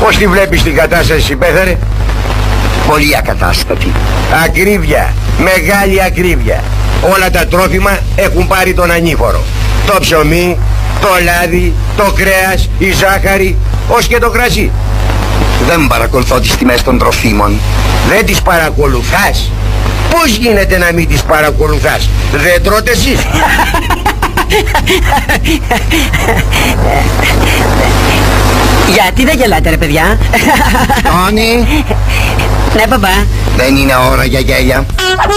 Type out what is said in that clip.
Πώς τη βλέπεις την κατάσταση, Πέθαρε? Πολύ ακατάστατη. Ακρίβεια, μεγάλη ακρίβεια. Όλα τα τρόφιμα έχουν πάρει τον ανήφορο. Το ψωμί, το λάδι, το κρέας, η ζάχαρη, ως και το κρασί. Δεν παρακολουθώ τις τιμές των τροφίμων. Δεν τις παρακολουθάς? Πώς γίνεται να μην τις παρακολουθάς? Δεν τρώτε εσείς? Γιατί δεν γελάτε ρε παιδιά? Τόνι, Ναι παπά. δεν είναι ώρα για γέλια.